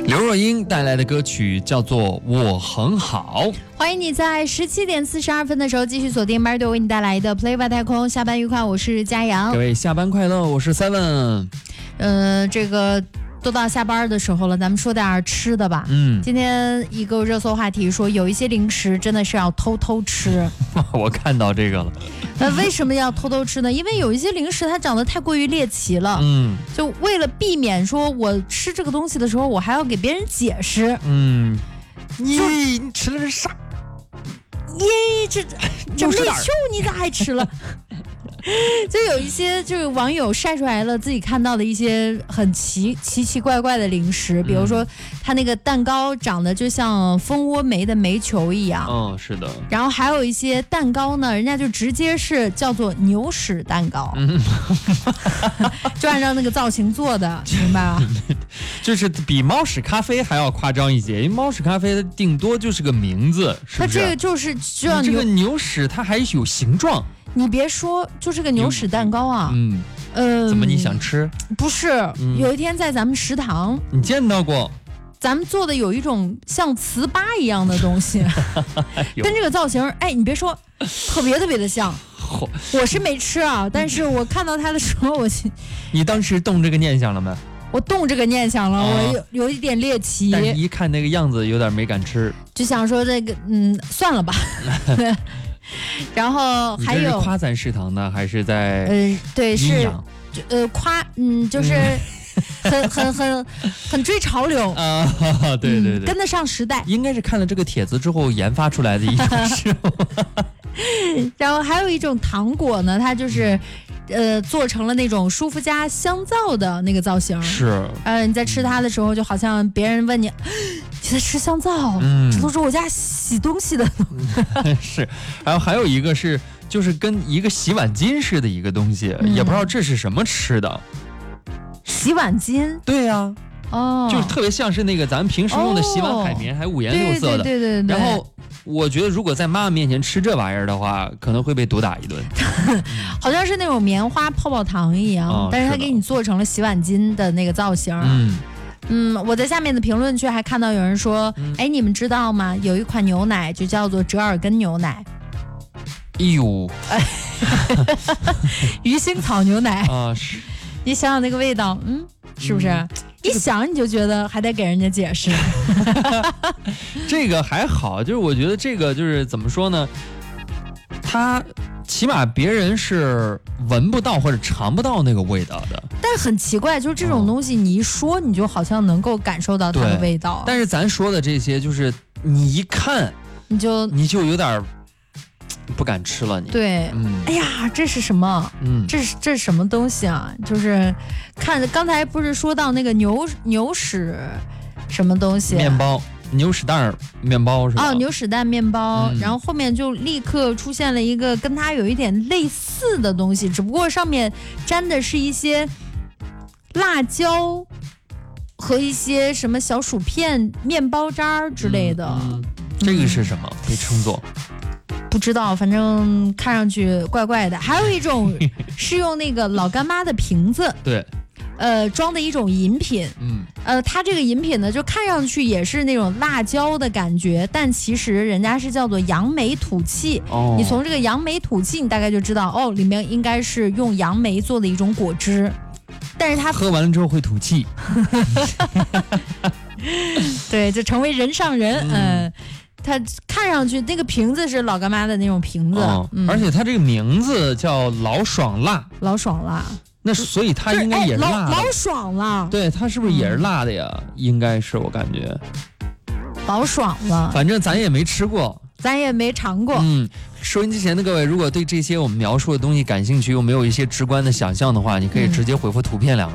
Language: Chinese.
刘若英带来的歌曲叫做《我很好》。 欢迎你在17点42分的时候继续锁定 Mardo 为你带来的 Play 外太空。下班愉快，我是佳阳。 各位下班快乐，我是 Seven。 这个都到下班的时候了，咱们说点吃的吧。今天一个热搜话题说，有一些零食真的是要偷偷吃。 我看到这个了。 为什么要偷偷吃呢？因为有一些零食它长得太过于猎奇了。就为了避免说我吃这个东西的时候，我还要给别人解释。 你吃的是啥？ 这没臭，你咋还吃了？就有一些就是网友晒出来了自己看到的一些很奇怪怪的零食，比如说它那个蛋糕长得就像蜂窝煤的煤球一样。 是的。 然后还有一些蛋糕呢，人家就直接是叫做牛屎蛋糕，就按照那个造型做的，明白吧？ 就是比猫屎咖啡还要夸张一些，因为猫屎咖啡顶多就是个名字，是不是？ 它这个就是这个牛屎它还有形状。 你别说，就是个牛屎蛋糕啊。 怎么你想吃？ 不是，有一天在咱们食堂， 你见到过？ 咱们做的有一种像糍粑一样的东西，跟这个造型，你别说，特别的像。我是没吃啊，但是我看到它的时候， 你当时动这个念想了没？ 我动这个念想了，我有一点猎奇， 但是一看那个样子，有点没敢吃， 就想说这个，算了吧。然后还有， 你这是夸咱食堂呢，还是在对，是夸，就是很追潮流啊，对， 跟得上时代， 应该是看了这个帖子之后研发出来的一种事物。 然后还有一种糖果呢，它就是做成了那种舒肤佳香皂的那个造型。 是， 你在吃它的时候，就好像别人问你在吃香皂，这都是我家洗东西的。 是，然后还有一个是，就是跟一个洗碗巾似的一个东西，也不知道这是什么吃的。 洗碗巾？ 对呀，就是特别像是那个咱们平时用的洗碗海绵，还五颜六色的。 对。 然后我觉得，如果在妈妈面前吃这玩意儿的话，可能会被毒打一顿。 好像是那种棉花泡泡糖一样，但是它给你做成了洗碗巾的那个造型。我在下面的评论区还看到有人说，你们知道吗？有一款牛奶就叫做折耳根牛奶。鱼腥草牛奶啊，是。 你想想那个味道，是不是？一想你就觉得还得给人家解释。 这个还好，就是我觉得这个就是怎么说呢？它起码别人是闻不到或者尝不到那个味道的。 但是很奇怪，就是这种东西你一说，你就好像能够感受到它的味道。 但是咱说的这些，就是你一看，你就有点不敢吃了。 对，哎呀，这是什么？这是什么东西啊？就是看刚才不是说到那个牛屎什么东西？ 面包。牛屎蛋面包是吧？ 牛屎蛋面包，然后后面就立刻出现了一个跟它有一点类似的东西，只不过上面沾的是一些辣椒和一些什么小薯片、面包渣之类的。 这个是什么？可以称作？ 不知道，反正看上去怪怪的。还有一种是用那个老干妈的瓶子。 对。 装的一种饮品，它这个饮品呢，就看上去也是那种辣椒的感觉，但其实人家是叫做杨梅土气。你从这个杨梅土气，你大概就知道，里面应该是用杨梅做的一种果汁，但是它喝完了之后会吐气。 对，就成为人上人。它看上去那个瓶子是老干妈的那种瓶子， 而且它这个名字叫老爽辣。 老爽辣。 那所以它应该也是辣的。 老爽了。 对，它是不是也是辣的呀？应该是，我感觉。 老爽了。 反正咱也没吃过， 咱也没尝过。 收音机前的各位，如果对这些我们描述的东西感兴趣，又没有一些直观的想象的话，你可以直接回复图片2个